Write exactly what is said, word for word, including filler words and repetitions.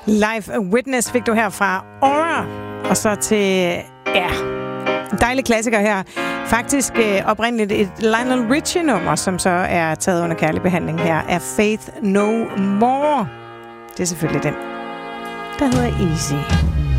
Live Witness fik du her fra Aura. Og så til, ja, en dejlig klassiker her. Faktisk øh, oprindeligt et Lionel Richie-nummer, som så er taget under kærlig behandling her, er Faith No More. Det er selvfølgelig den, der hedder Easy.